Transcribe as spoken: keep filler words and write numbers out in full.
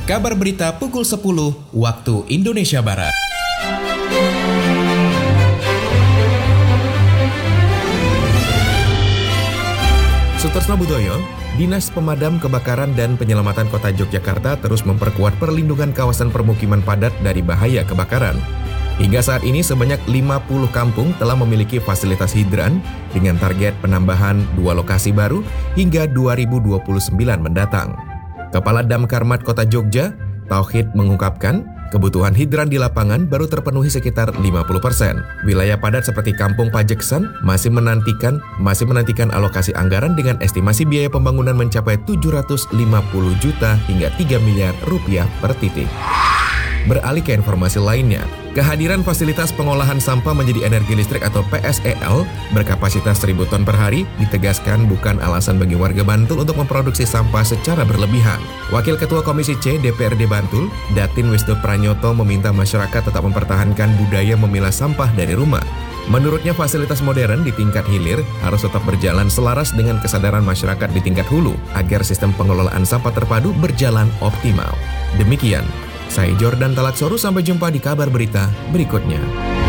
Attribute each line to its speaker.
Speaker 1: Kabar berita pukul sepuluh waktu Indonesia Barat.
Speaker 2: Sutorsno Budoyo, Dinas Pemadam Kebakaran dan Penyelamatan Kota Yogyakarta terus memperkuat perlindungan kawasan permukiman padat dari bahaya kebakaran. Hingga saat ini sebanyak lima puluh kampung telah memiliki fasilitas hidran dengan target penambahan dua lokasi baru hingga dua ribu dua puluh sembilan mendatang. Kepala Damkarmat Kota Jogja, Tauhid mengungkapkan, kebutuhan hidran di lapangan baru terpenuhi sekitar lima puluh persen. Wilayah padat seperti Kampung Pajeksan masih menantikan masih menantikan alokasi anggaran dengan estimasi biaya pembangunan mencapai tujuh ratus lima puluh juta hingga tiga miliar rupiah per titik. Beralih ke informasi lainnya, kehadiran fasilitas pengolahan sampah menjadi energi listrik atau P S E L berkapasitas seribu ton per hari ditegaskan bukan alasan bagi warga Bantul untuk memproduksi sampah secara berlebihan. Wakil Ketua Komisi C D P R D Bantul, Datin Wisnu Pranyoto meminta masyarakat tetap mempertahankan budaya memilah sampah dari rumah. Menurutnya fasilitas modern di tingkat hilir harus tetap berjalan selaras dengan kesadaran masyarakat di tingkat hulu agar sistem pengelolaan sampah terpadu berjalan optimal. Demikian. Saya Jordan Talaksoru, sampai jumpa di kabar berita berikutnya.